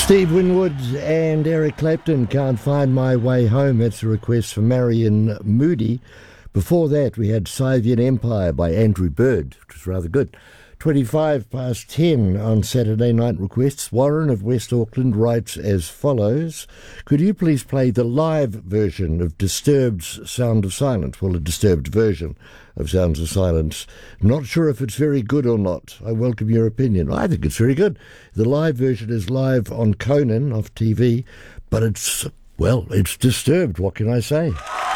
Steve Winwood and Eric Clapton, Can't Find My Way Home. That's a request from Marion Moody. Before that, we had Scythian Empire by Andrew Bird, which was rather good. 10:25 on Saturday Night Requests. Warren of West Auckland writes as follows: could you please play the live version of Disturbed's Sound of Silence? Well, a Disturbed version of Sounds of Silence. Not sure if it's very good or not. I welcome your opinion. I think it's very good. The live version is live on Conan off TV, but it's Disturbed. What can I say?